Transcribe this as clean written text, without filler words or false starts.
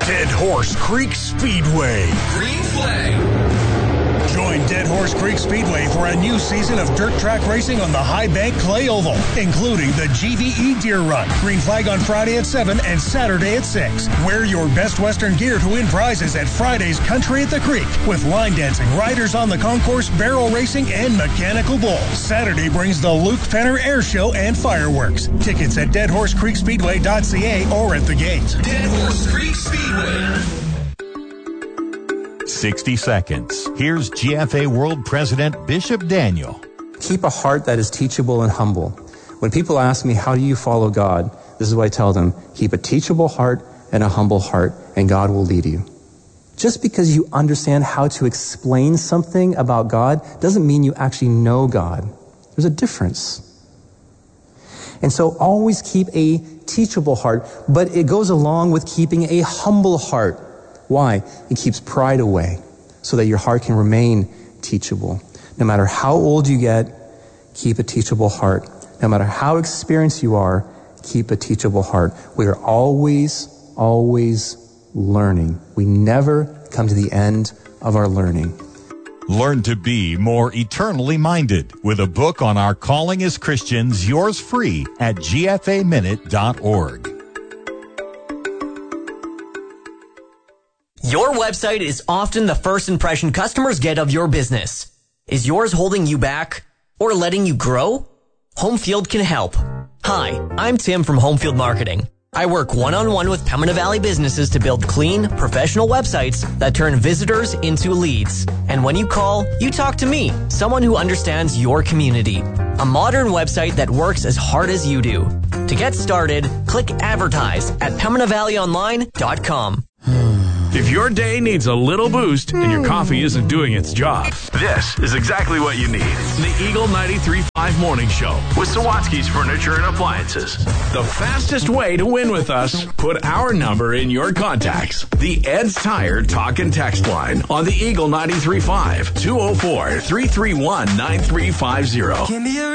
Dead Horse Creek Speedway. Green flag. Join Dead Horse Creek Speedway for a new season of dirt track racing on the High Bank Clay Oval, including the GVE Deer Run. Green flag on Friday at 7 and Saturday at 6. Wear your best Western gear to win prizes at Friday's Country at the Creek with line dancing, riders on the concourse, barrel racing, and mechanical bull. Saturday brings the Luke Fenner Air Show and fireworks. Tickets at deadhorsecreekspeedway.ca or at the gate. Dead Horse Creek Speedway. 60 seconds. Here's GFA World President Bishop Daniel. Keep a heart that is teachable and humble. When people ask me, how do you follow God? This is what I tell them. Keep a teachable heart and a humble heart, and God will lead you. Just because you understand how to explain something about God doesn't mean you actually know God. There's a difference. And so always keep a teachable heart, but it goes along with keeping a humble heart. Why? It keeps pride away so that your heart can remain teachable. No matter how old you get, keep a teachable heart. No matter how experienced you are, keep a teachable heart. We are always learning. We never come to the end of our learning. Learn to be more eternally minded with a book on our calling as Christians, yours free at gfaminute.org. Your website is often the first impression customers get of your business. Is yours holding you back or letting you grow? Homefield can help. Hi, I'm Tim from Homefield Marketing. I work one-on-one with Pembina Valley businesses to build clean, professional websites that turn visitors into leads. And when you call, you talk to me, someone who understands your community. A modern website that works as hard as you do. To get started, click advertise at PembinaValleyOnline.com. If your day needs a little boost and your coffee isn't doing its job, this is exactly what you need. The Eagle 93.5 Morning Show with Sawatsky's Furniture and Appliances. The fastest way to win with us, put our number in your contacts. The Ed's Tire Talk and Text line on the Eagle 93.5 204-331-9350.